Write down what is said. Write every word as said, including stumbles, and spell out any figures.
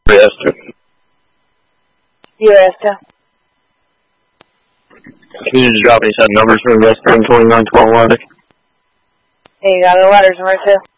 Esther. Yeah, Esther. Can you just drop any set numbers for Esther in twenty-nine twelve Atlantic? Hey, you got the letters, Marissa?